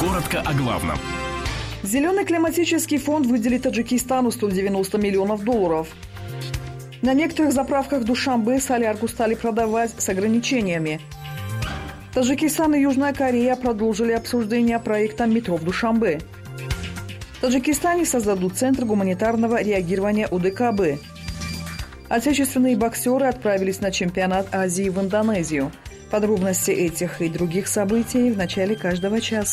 Коротко о главном. Зеленый климатический фонд выделит Таджикистану $190 миллионов. На некоторых заправках Душанбе солярку стали продавать с ограничениями. Таджикистан и Южная Корея продолжили обсуждение проекта метро в Душанбе. В Таджикистане создадут Центр гуманитарного реагирования УДКБ. Отечественные боксеры отправились на чемпионат Азии в Индонезию. Подробности этих и других событий в начале каждого часа.